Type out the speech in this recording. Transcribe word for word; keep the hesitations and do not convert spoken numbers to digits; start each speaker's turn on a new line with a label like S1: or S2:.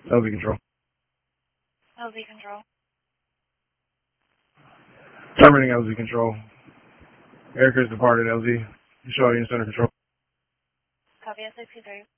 S1: L Z control.
S2: L Z control.
S1: Terminating L Z control. Aircraft departed L Z. Show audience center control.
S2: Copy S sixty-three.